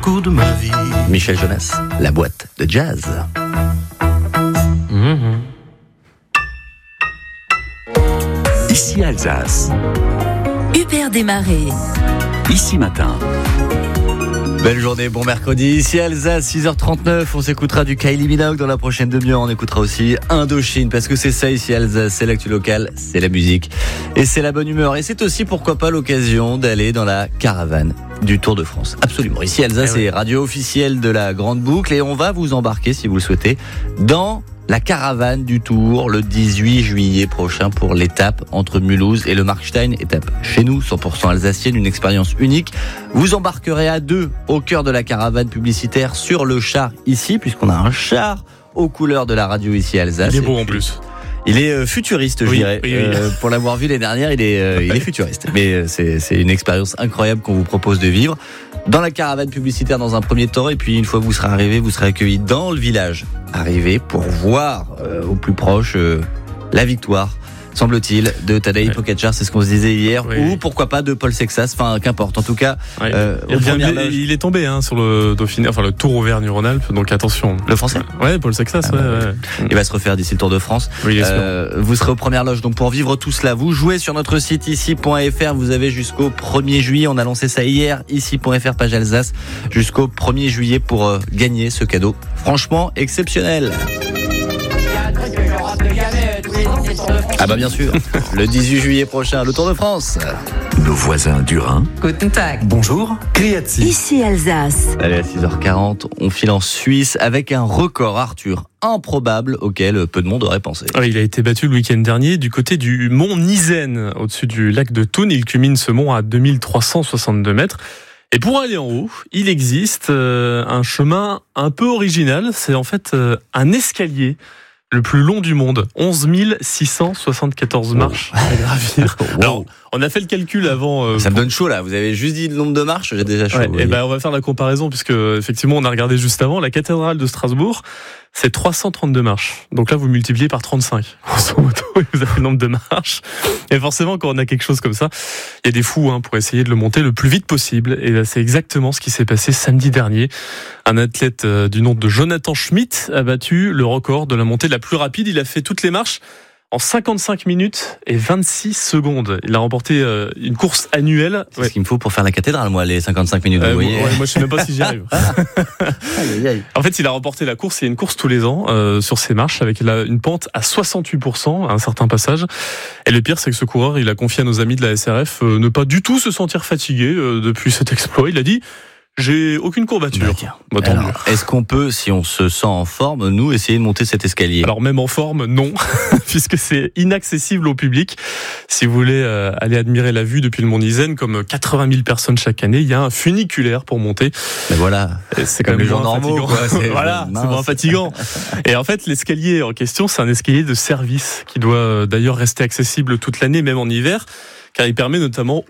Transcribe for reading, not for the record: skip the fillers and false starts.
cours de ma vie. Michel Jonas, la boîte de jazz. Ici Alsace. Hubert Desmarais. Ici Matin. Belle journée, bon mercredi, ici Alsace, 6h39, on s'écoutera du Kylie Minogue dans la prochaine demi-heure, on écoutera aussi Indochine, parce que c'est ça ici Alsace, c'est l'actu locale, c'est la musique, et c'est la bonne humeur, et c'est aussi pourquoi pas l'occasion d'aller dans la caravane du Tour de France. Absolument, ici Alsace est radio officielle de la Grande Boucle, et on va vous embarquer, si vous le souhaitez, dans la caravane du Tour le 18 juillet prochain pour l'étape entre Mulhouse et le Markstein, étape chez nous, 100% alsacienne, une expérience unique. Vous embarquerez à deux au cœur de la caravane publicitaire sur le char ici, puisqu'on a un char aux couleurs de la radio ici Alsace. Il est beau en plus. Il est futuriste, je dirais. Oui. Pour l'avoir vu l'année dernière, il est futuriste. Mais c'est une expérience incroyable qu'on vous propose de vivre dans la caravane publicitaire dans un premier temps. Et puis une fois que vous serez arrivé, vous serez accueilli dans le village. Arrivé pour voir au plus proche la victoire, semble-t-il, de Tadej Pogačar, c'est ce qu'on se disait hier, ou pourquoi pas de Paul Sexas, enfin qu'importe. En tout cas, il est tombé sur le Dauphiné, enfin le Tour Auvergne-Rhône-Alpes, donc attention. Le français. Ouais, Paul Sexas. Il va se refaire d'ici le Tour de France. Oui, vous serez aux premières loges. Donc pour vivre tout cela, vous jouez sur notre site ici.fr. Vous avez jusqu'au 1er juillet. On a lancé ça hier. Ici.fr, page Alsace, jusqu'au 1er juillet pour gagner ce cadeau. Franchement exceptionnel. Ah bah bien sûr, le 18 juillet prochain, le Tour de France. Nos voisins du Rhin. Guten Tag. Bonjour, Criati. Ici Alsace. Allez, à 6h40, on file en Suisse avec un record, Arthur, improbable auquel peu de monde aurait pensé. Il a été battu le week-end dernier du côté du mont Nisen, au-dessus du lac de Thun. Il culmine ce mont à 2362 mètres. Et pour aller en haut, il existe un chemin un peu original. C'est en fait un escalier le plus long du monde, 11 674 marches à gravir. Alors, on a fait le calcul avant. Ça me donne chaud là, vous avez juste dit le nombre de marches, j'ai déjà chaud. Et on va faire la comparaison, puisque effectivement on a regardé juste avant, la cathédrale de Strasbourg, c'est 332 marches. Donc là, vous multipliez par 35. Grosso modo, vous avez le nombre de marches. Et forcément, quand on a quelque chose comme ça, il y a des fous pour essayer de le monter le plus vite possible. Et là, c'est exactement ce qui s'est passé samedi dernier. Un athlète du nom de Jonathan Schmidt a battu le record de la montée la plus rapide. Il a fait toutes les marches en 55 minutes et 26 secondes. Il a remporté une course annuelle. C'est ce qu'il me faut pour faire la cathédrale, moi, les 55 minutes. Vous voyez. Moi, je sais même pas si j'y arrive. En fait, il a remporté la course. Il y a une course tous les ans sur ces marches avec une pente à 68% à un certain passage. Et le pire, c'est que ce coureur, il a confié à nos amis de la SRF ne pas du tout se sentir fatigué depuis cet exploit. Il a dit: j'ai aucune courbature. Alors, est-ce qu'on peut, si on se sent en forme, nous, essayer de monter cet escalier ? Alors même en forme, non, puisque c'est inaccessible au public. Si vous voulez aller admirer la vue depuis le Mont Nisen, comme 80 000 personnes chaque année, il y a un funiculaire pour monter. Mais voilà, c'est quand même les gens normaux, quoi. C'est moins fatigant. Et en fait, l'escalier en question, c'est un escalier de service qui doit d'ailleurs rester accessible toute l'année, même en hiver, car il permet notamment